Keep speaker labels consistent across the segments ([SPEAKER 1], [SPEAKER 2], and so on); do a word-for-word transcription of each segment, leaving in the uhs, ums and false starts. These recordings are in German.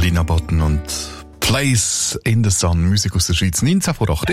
[SPEAKER 1] Lina Botten und Place in the Sun, Musik aus der Schweiz, neunzehn vor acht.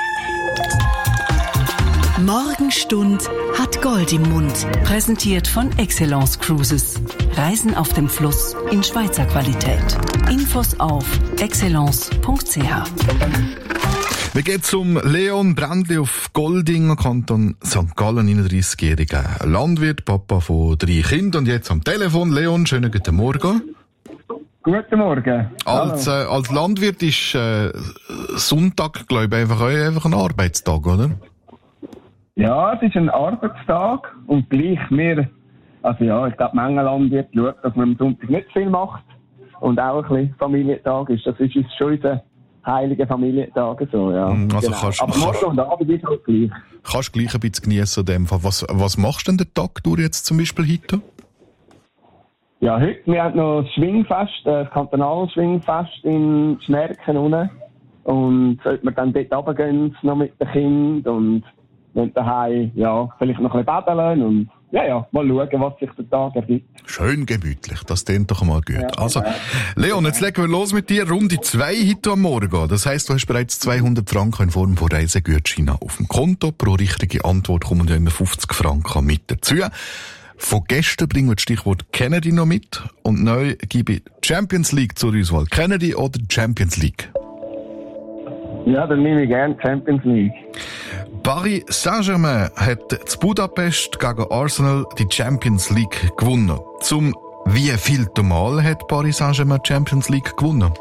[SPEAKER 2] Morgenstund hat Gold im Mund. Präsentiert von Excellence Cruises. Reisen auf dem Fluss in Schweizer Qualität. Infos auf excellence punkt c h.
[SPEAKER 1] Wir gehen zum Leon Brändli auf Golding, Kanton Sankt Gallen, neununddreißigjähriger Landwirt, Papa von drei Kindern und jetzt am Telefon. Leon, schönen guten Morgen.
[SPEAKER 3] Guten Morgen.
[SPEAKER 1] Als, äh, als Landwirt ist äh, Sonntag, glaube ich, einfach, einfach ein Arbeitstag, oder?
[SPEAKER 3] Ja, es ist ein Arbeitstag und gleich mehr, also ja, ich glaube, Menge Landwirt schaut, dass man am Sonntag nicht viel macht und auch ein bisschen Familientag ist. Das ist schon unser heiliger Familientag, so, ja.
[SPEAKER 1] Also
[SPEAKER 3] genau.
[SPEAKER 1] kannst,
[SPEAKER 3] Aber morgen und Abend ist auch gleich.
[SPEAKER 1] Kannst du gleich ein bisschen geniessen in dem Fall. Was, was machst du denn den Tag durch jetzt zum Beispiel heute?
[SPEAKER 3] Ja, heute, wir haben noch das Schwingfest, das kantonale Schwingfest in Schmerken unten. Und sollten wir dann dort runtergehen, noch mit den Kindern und dann daheim, ja, vielleicht noch ein bisschen baden und ja, ja, mal schauen, was sich der Tag ergibt.
[SPEAKER 1] Schön gemütlich, das klingt doch mal gut.
[SPEAKER 3] Ja,
[SPEAKER 1] also,
[SPEAKER 3] ja.
[SPEAKER 1] Leon, jetzt legen wir los mit dir. Runde zwei heute am Morgen. Das heisst, du hast bereits zweihundert Franken in Form von Reisegutscheinen auf dem Konto. Pro richtige Antwort kommen ja immer fünfzig Franken mit dazu. Von gestern bringen wir das Stichwort Kennedy noch mit. Und neu gebe ich Champions League zur Auswahl. Kennedy oder Champions League?
[SPEAKER 3] Ja, dann nehme ich gerne Champions League.
[SPEAKER 1] Paris Saint-Germain hat zu Budapest gegen Arsenal die Champions League gewonnen. Zum wievielten Mal hat Paris Saint-Germain die Champions League gewonnen?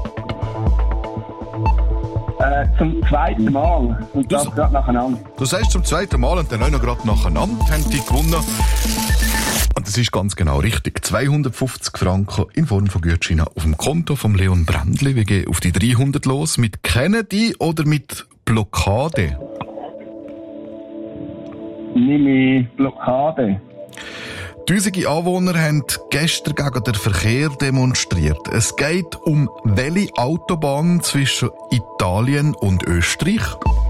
[SPEAKER 3] Äh, zum zweiten Mal. Und das gerade nacheinander.
[SPEAKER 1] Du sagst zum zweiten Mal und dann auch noch gerade nacheinander haben die gewonnen. Und das ist ganz genau richtig. zweihundertfünfzig Franken in Form von Gutscheinen auf dem Konto von Leon Brändli. Wir gehen auf die dreihundert los. Mit Kennedy oder mit Blockade?
[SPEAKER 3] Nehme ich Blockade.
[SPEAKER 1] Tausende Anwohner haben gestern gegen den Verkehr demonstriert. Es geht um welche Autobahn zwischen Italien und Österreich?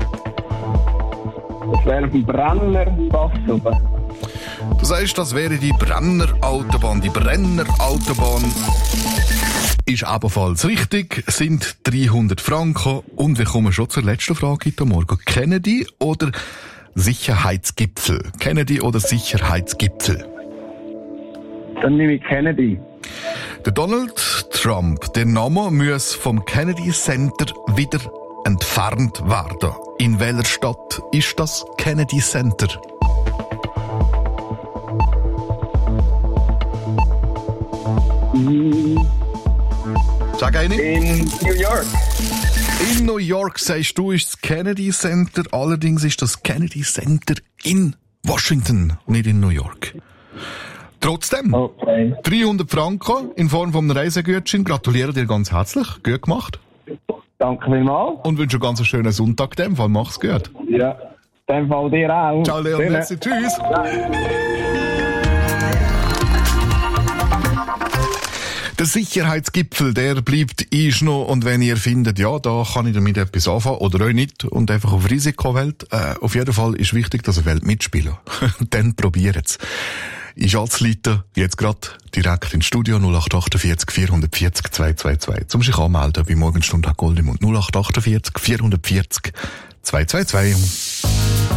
[SPEAKER 3] Das wäre auf dem Brennerpass oben.
[SPEAKER 1] Du sagst, das wäre die Brennerautobahn. Die Brennerautobahn ist ebenfalls richtig, sind dreihundert Franken. Und wir kommen schon zur letzten Frage heute Morgen. Kennedy oder Sicherheitsgipfel? Kennedy oder Sicherheitsgipfel?
[SPEAKER 3] Dann nehme ich Kennedy.
[SPEAKER 1] Der Donald Trump, der Name muss vom Kennedy Center wieder entfernt werden. In welcher Stadt ist das Kennedy Center? Sag eine.
[SPEAKER 3] In New York.
[SPEAKER 1] In New York, sagst du, ist das Kennedy Center. Allerdings ist das Kennedy Center in Washington, nicht in New York. Trotzdem,
[SPEAKER 3] Okay.
[SPEAKER 1] dreihundert Franken in Form von einem Reisegutschein. Gratuliere dir ganz herzlich. Gut gemacht.
[SPEAKER 3] Danke vielmals.
[SPEAKER 1] Und wünsche einen ganz schönen Sonntag. In dem Fall mach's gut.
[SPEAKER 3] Ja, in dem Fall dir auch.
[SPEAKER 1] Ciao, Leon.
[SPEAKER 3] Schöne.
[SPEAKER 1] Merci. Tschüss. Der Sicherheitsgipfel, der bleibt ist noch. Und wenn ihr findet, ja, da kann ich damit etwas anfangen oder auch nicht und einfach auf Risiko wählt, äh, auf jeden Fall ist wichtig, dass ihr wollt mitspielen. Dann probiert's. Ich als Leiter jetzt gerade direkt ins Studio null acht achtundvierzig vierhundertvierzig zweihundertzweiundzwanzig. Zum sich anmelden bei Morgenstund Gold im Mund null acht achtundvierzig vierhundertvierzig zweihundertzweiundzwanzig.